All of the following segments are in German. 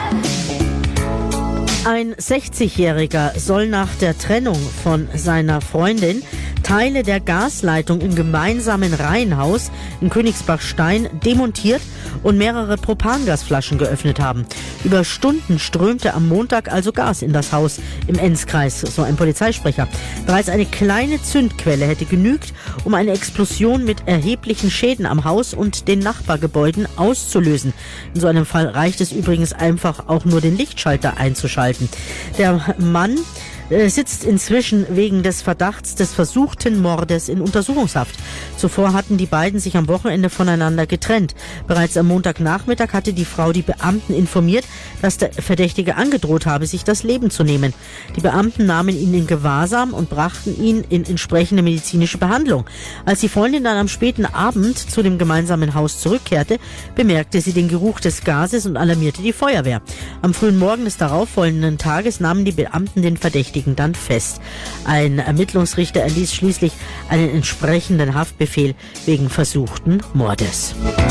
Ein 60-Jähriger soll nach der Trennung von seiner Freundin Teile der Gasleitung im gemeinsamen Reihenhaus in Königsbachstein demontiert und mehrere Propangasflaschen geöffnet haben. Über Stunden strömte am Montag also Gas in das Haus im Enzkreis, so ein Polizeisprecher. Bereits eine kleine Zündquelle hätte genügt, um eine Explosion mit erheblichen Schäden am Haus und den Nachbargebäuden auszulösen. In so einem Fall reicht es übrigens einfach auch nur, den Lichtschalter einzuschalten. Der Mann sitzt inzwischen wegen des Verdachts des versuchten Mordes in Untersuchungshaft. Zuvor hatten die beiden sich am Wochenende voneinander getrennt. Bereits am Montagnachmittag hatte die Frau die Beamten informiert, dass der Verdächtige angedroht habe, sich das Leben zu nehmen. Die Beamten nahmen ihn in Gewahrsam und brachten ihn in entsprechende medizinische Behandlung. Als die Freundin dann am späten Abend zu dem gemeinsamen Haus zurückkehrte, bemerkte sie den Geruch des Gases und alarmierte die Feuerwehr. Am frühen Morgen des darauffolgenden Tages nahmen die Beamten den Verdächtigen dann fest. Ein Ermittlungsrichter erließ schließlich einen entsprechenden Haftbefehl wegen versuchten Mordes.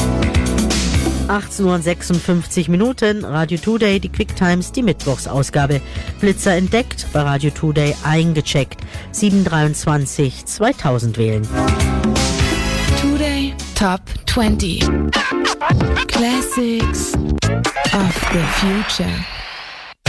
18:56 Minuten, Radio Today, die Quicktimes, die Mittwochsausgabe. Blitzer entdeckt, bei Radio Today eingecheckt. 723 2000 wählen. Today Top 20 Classics of the Future.